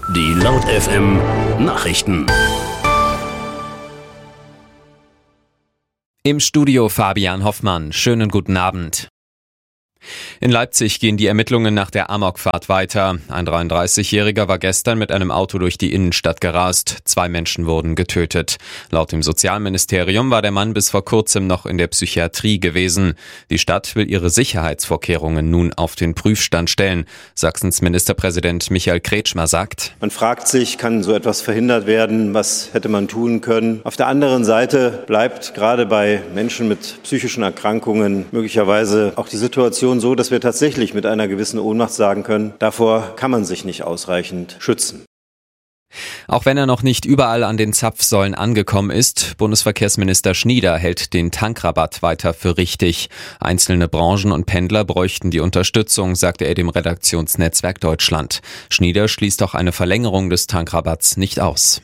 Die Laut FM Nachrichten. Im Studio Fabian Hoffmann. Schönen guten Abend. In Leipzig gehen die Ermittlungen nach der Amokfahrt weiter. Ein 33-Jähriger war gestern mit einem Auto durch die Innenstadt gerast. 2 Menschen wurden getötet. Laut dem Sozialministerium war der Mann bis vor kurzem noch in der Psychiatrie gewesen. Die Stadt will ihre Sicherheitsvorkehrungen nun auf den Prüfstand stellen. Sachsens Ministerpräsident Michael Kretschmer sagt: Man fragt sich, kann so etwas verhindert werden? Was hätte man tun können? Auf der anderen Seite bleibt gerade bei Menschen mit psychischen Erkrankungen möglicherweise auch die Situation so, dass wir tatsächlich mit einer gewissen Ohnmacht sagen können, davor kann man sich nicht ausreichend schützen. Auch wenn er noch nicht überall an den Zapfsäulen angekommen ist, Bundesverkehrsminister Schnieder hält den Tankrabatt weiter für richtig. Einzelne Branchen und Pendler bräuchten die Unterstützung, sagte er dem Redaktionsnetzwerk Deutschland. Schnieder schließt auch eine Verlängerung des Tankrabatts nicht aus.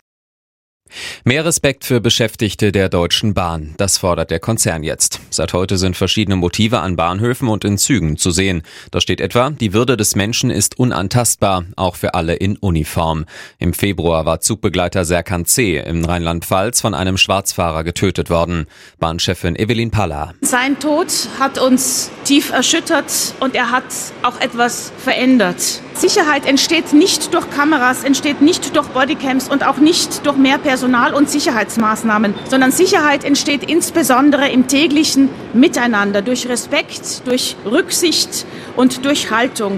Mehr Respekt für Beschäftigte der Deutschen Bahn, das fordert der Konzern jetzt. Seit heute sind verschiedene Motive an Bahnhöfen und in Zügen zu sehen. Da steht etwa: Die Würde des Menschen ist unantastbar, auch für alle in Uniform. Im Februar war Zugbegleiter Serkan C. in Rheinland-Pfalz von einem Schwarzfahrer getötet worden. Bahnchefin Evelyn Palla: Sein Tod hat uns tief erschüttert und er hat auch etwas verändert. Sicherheit entsteht nicht durch Kameras, entsteht nicht durch Bodycams und auch nicht durch mehr Personal und Sicherheitsmaßnahmen, sondern Sicherheit entsteht insbesondere im täglichen Miteinander, durch Respekt, durch Rücksicht und durch Haltung.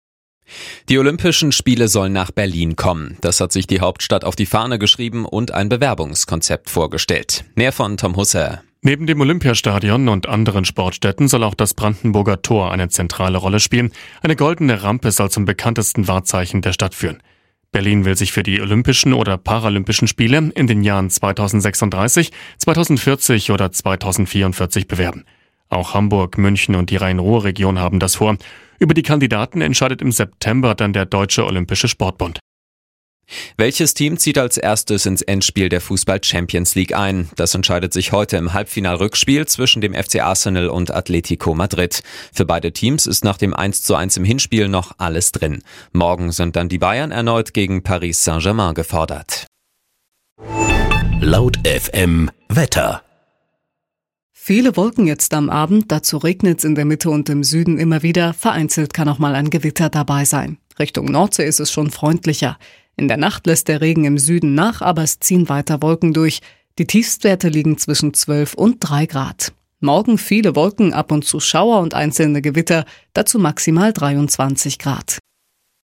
Die Olympischen Spiele sollen nach Berlin kommen. Das hat sich die Hauptstadt auf die Fahne geschrieben und ein Bewerbungskonzept vorgestellt. Mehr von Tom Husser. Neben dem Olympiastadion und anderen Sportstätten soll auch das Brandenburger Tor eine zentrale Rolle spielen. Eine goldene Rampe soll zum bekanntesten Wahrzeichen der Stadt führen. Berlin will sich für die Olympischen oder Paralympischen Spiele in den Jahren 2036, 2040 oder 2044 bewerben. Auch Hamburg, München und die Rhein-Ruhr-Region haben das vor. Über die Kandidaten entscheidet im September dann der Deutsche Olympische Sportbund. Welches Team zieht als erstes ins Endspiel der Fußball-Champions League ein? Das entscheidet sich heute im Halbfinal-Rückspiel zwischen dem FC Arsenal und Atletico Madrid. Für beide Teams ist nach dem 1:1 im Hinspiel noch alles drin. Morgen sind dann die Bayern erneut gegen Paris Saint-Germain gefordert. Laut FM Wetter. Viele Wolken jetzt am Abend, dazu regnet es in der Mitte und im Süden immer wieder. Vereinzelt kann auch mal ein Gewitter dabei sein. Richtung Nordsee ist es schon freundlicher. In der Nacht lässt der Regen im Süden nach, aber es ziehen weiter Wolken durch. Die Tiefstwerte liegen zwischen 12 und 3 Grad. Morgen viele Wolken, ab und zu Schauer und einzelne Gewitter, dazu maximal 23 Grad.